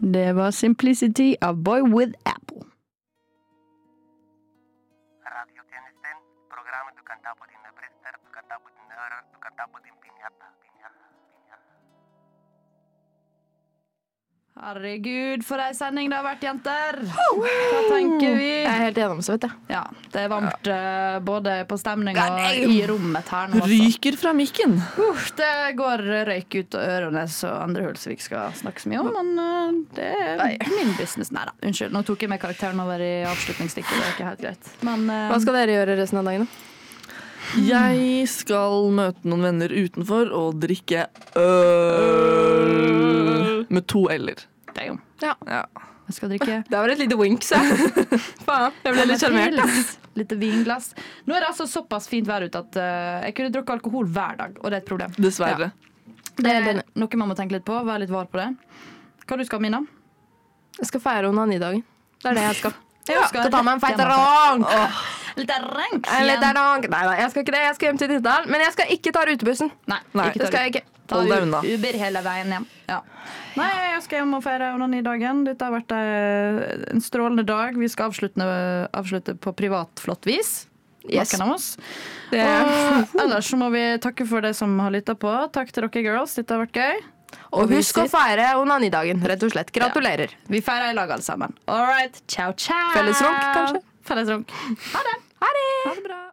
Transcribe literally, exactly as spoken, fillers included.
Det var Simplicity av Boy with Apple. Radiotjenesten, programmet du kan ta på dine bryster, du kan ta på dine ører, du kan ta på din pinjata, pinjata, pinjata. Herregud, for ei sending det har vært, jenter. Hva tenker vi? Jeg er helt gjennomsvett, jeg. Ja, det er varmt uh, både på stemning og i rommet her nå. Ryker fra mikken. Uh, det går røyk ut og ørene og andre hull som vi ikke skal snakke så mye om, men uh, det er Nei. min business. Nei da, unnskyld. Nå tok jeg med karakteren over i avslutningsstikket, det er ikke helt greit. Men, uh, Hva skal dere gjøre resten av dagen da? Jeg skal møte noen venner utenfor og drikke øl med to L-er. Damn. Ja. Ja. Jeg skal drikke Det var et lite wink, så faen, jeg ble litt charmert. Litt vinglass. Nå er det altså såpass fint vær ute at uh, jeg kunne drukke alkohol hver dag, og det er et problem. Dessverre. Ja. Det er noe man må tenke litt på, være litt var på det. Hva du skal, Mina? Jeg skal feire onanidagen. Det er det jeg skal. Jeg skal, skal ta meg en feit rank. Litt rank Litt rank. Nei, nei, jeg skal ikke det. Jeg skal hjem til Nittedal, men jeg skal ikke ta rutebussen. Nei, Nei. ikke Det skal jeg ikke. Ta Hold deg unna. Uber hele veien hjem. Ja. Nei, jeg skal hjem og feire onanidagen. Dette har vært en strålende dag. Vi skal avslutte, avslutte på privat flott vis. Yes. Noen av oss. Det er... Og ellers så må vi takke for det som har lyttet på. Takk til dere girls. Dette har vært gøy. Og husk å feire onanidagen, rett og slett. Gratulerer. Ja. Vi feirer i lag alle sammen. All right. Ciao, ciao. Fellesronk, kanskje? Fellesronk. Ha det. Ha det. Ha det bra.